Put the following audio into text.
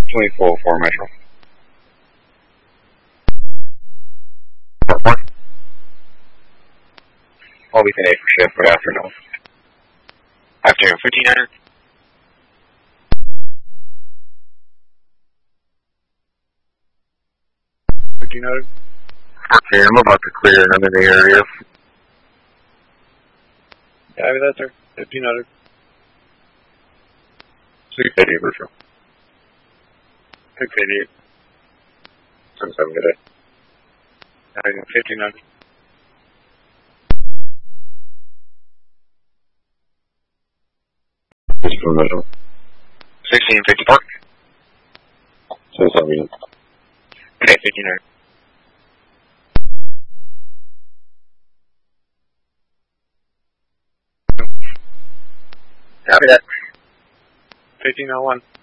2404 Metro. I'll be 10-8 for shift, good afternoon. Afternoon, 1500. Okay, I'm about to clear another area. Yeah, that's sir. 1500. 680 Virtual. 688. 77 good day. 1500. This is from Metro. 1650 Park. 77 units. Good day, 1500. Copy that. 1501.